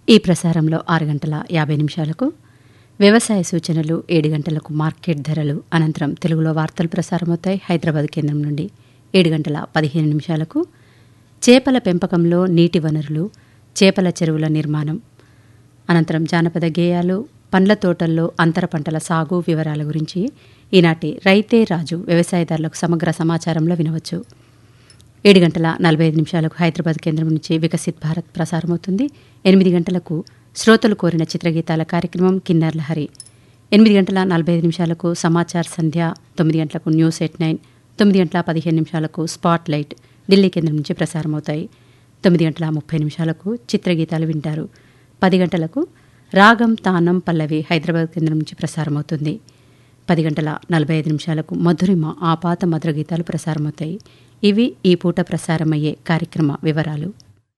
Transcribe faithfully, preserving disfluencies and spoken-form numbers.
ఈ ప్రసారంలో ఆరు గంటల యాభై నిమిషాలకు వ్యవసాయ సూచనలు, ఏడు గంటలకు మార్కెట్ ధరలు, అనంతరం తెలుగులో వార్తలు ప్రసారమవుతాయి హైదరాబాద్ కేంద్రం నుండి. ఏడు గంటల పదిహేను నిమిషాలకు చేపల పెంపకంలో నీటి వనరులు, చేపల చెరువుల నిర్మాణం, అనంతరం జానపద గేయాలు, పండ్ల తోటల్లో అంతర పంటల సాగు వివరాల గురించి ఈనాటి రైతే రాజు వ్యవసాయదారులకు సమగ్ర సమాచారంలో వినవచ్చు. ఏడు గంటల నలభై ఐదు నిమిషాలకు హైదరాబాద్ కేంద్రం నుంచి వికసిత్ భారత్ ప్రసారమవుతుంది. ఎనిమిది గంటలకు శ్రోతలు కోరిన చిత్రగీతాల కార్యక్రమం కిన్నర్ లహరి. ఎనిమిది గంటల నలభై ఐదు నిమిషాలకు సమాచార్ సంధ్య, తొమ్మిది గంటలకు న్యూస్ ఎట్ నైన్, తొమ్మిది గంటల పదిహేను నిమిషాలకు స్పాట్ లైట్ ఢిల్లీ కేంద్రం నుంచి ప్రసారమవుతాయి. తొమ్మిది గంటల ముప్పై నిమిషాలకు చిత్రగీతాలు వింటారు. పది గంటలకు రాగం తానం పల్లవి హైదరాబాద్ కేంద్రం నుంచి ప్రసారమవుతుంది. పది గంటల నలభై ఐదు నిమిషాలకు మధురిమ ఆ పాత మధుర గీతాలు ప్రసారమవుతాయి. ఇవి ఈ పూట ప్రసారమయ్యే కార్యక్రమ వివరాలు.